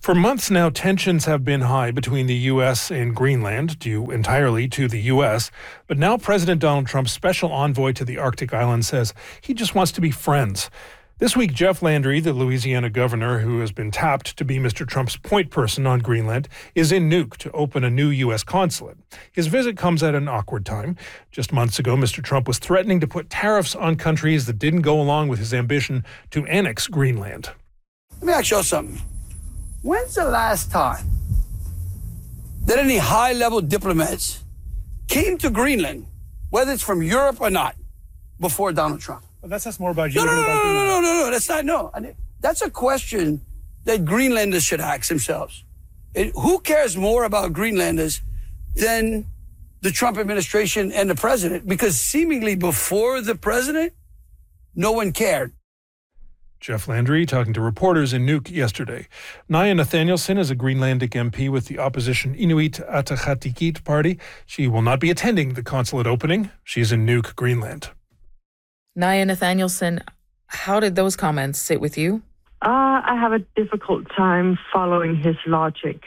For months now, tensions have been high between the U.S. and Greenland, due entirely to the U.S. But now President Donald Trump's special envoy to the Arctic island says he just wants to be friends. This week, Jeff Landry, the Louisiana governor who has been tapped to be Mr. Trump's point person on Greenland, is in Nuuk to open a new U.S. consulate. His visit comes at an awkward time. Just months ago, Mr. Trump was threatening to put tariffs on countries that didn't go along with his ambition to annex Greenland. Let me ask y'all something. When's the last time that any high-level diplomats came to Greenland, whether it's from Europe or not, before Donald Trump? Well, that says more about you No, than about Greenland. No. That's not, no. That's a question that Greenlanders should ask themselves. Who cares more about Greenlanders than the Trump administration and the president? Because seemingly before the president, no one cared. Jeff Landry talking to reporters in Nuuk yesterday. Naya Nathanielson is a Greenlandic MP with the opposition Inuit Ataqatigiit Party. She will not be attending the consulate opening. She's in Nuuk, Greenland. Naya Nathanielson, how did those comments sit with you? I have a difficult time following his logic.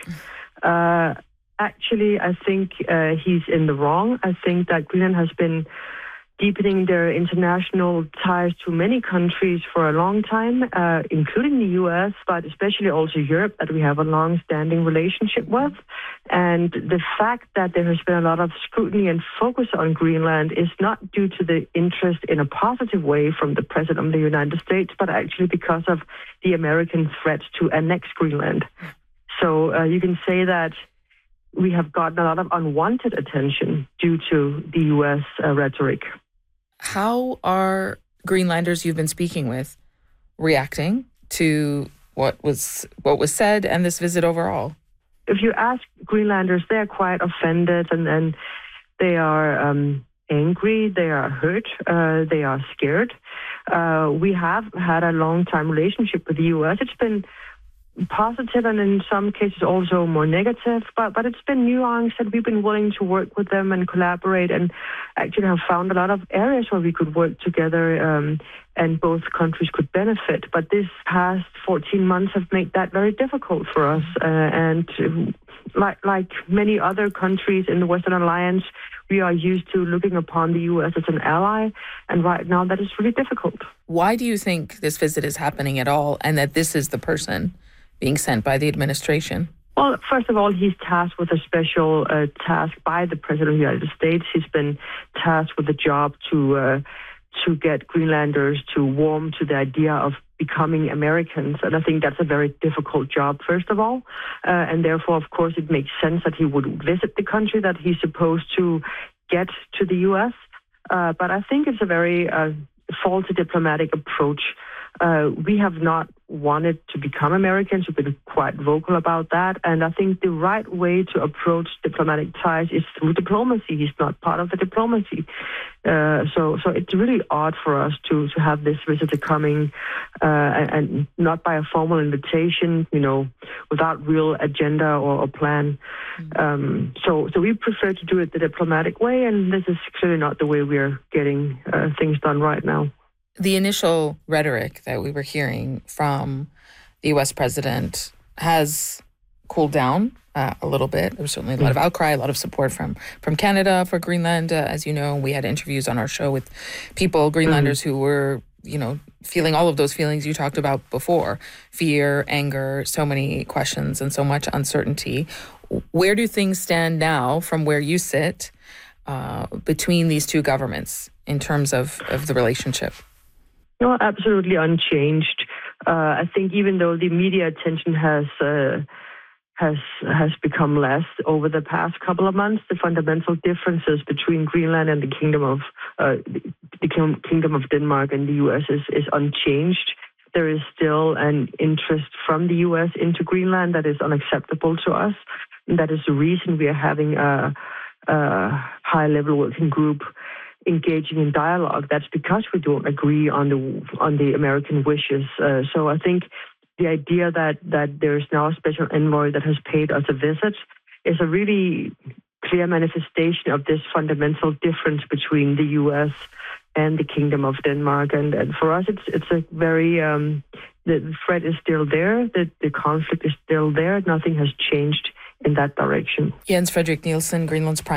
Actually, I think he's in the wrong. I think that Greenland has been deepening their international ties to many countries for a long time, including the U.S., but especially also Europe, that we have a long-standing relationship with. And the fact that there has been a lot of scrutiny and focus on Greenland is not due to the interest in a positive way from the President of the United States, but actually because of the American threat to annex Greenland. So you can say that we have gotten a lot of unwanted attention due to the U.S. rhetoric. How are Greenlanders you've been speaking with reacting to what was said and this visit overall? If you ask Greenlanders, they're quite offended and they are angry, they are hurt, they are scared. We have had a long-time relationship with the U.S. It's been positive and in some cases also more negative, but it's been nuanced and we've been willing to work with them and collaborate and actually have found a lot of areas where we could work together and both countries could benefit. But this past 14 months have made that very difficult for us. And like many other countries in the Western Alliance, we are used to looking upon the U.S. as an ally, and right now that is really difficult. Why do you think this visit is happening at all and that this is the person being sent by the administration? Well, first of all, he's tasked with a special task by the President of the United States. He's been tasked with the job to get Greenlanders to warm to the idea of becoming Americans. And I think that's a very difficult job, first of all. And therefore, of course, it makes sense that he would visit the country that he's supposed to get to the U.S. But I think it's a very faulty diplomatic approach. We have not wanted to become Americans. We've been quite vocal about that. And I think the right way to approach diplomatic ties is through diplomacy. He's not part of the diplomacy. So it's really odd for us to have this visitor coming and not by a formal invitation, without real agenda or plan. So we prefer to do it the diplomatic way, and this is clearly not the way we're getting things done right now. The initial rhetoric that we were hearing from the U.S. president has cooled down a little bit. There was certainly a lot of outcry, a lot of support from Canada for Greenland. As you know, we had interviews on our show with people, Greenlanders, who were, feeling all of those feelings you talked about before. Fear, anger, so many questions and so much uncertainty. Where do things stand now from where you sit between these two governments in terms of the relationship? No, absolutely unchanged. I think even though the media attention has become less over the past couple of months, the fundamental differences between Greenland and the Kingdom of Denmark and the U.S. is unchanged. There is still an interest from the U.S. into Greenland that is unacceptable to us, and that is the reason we are having a high-level working group engaging in dialogue. That's because we don't agree on the American wishes. So I think the idea that there's now a special envoy that has paid us a visit is a really clear manifestation of this fundamental difference between the U.S. and the Kingdom of Denmark. And for us, it's a very the threat is still there, the conflict is still there. Nothing has changed in that direction. Jens Frederik Nielsen, Greenland's Prime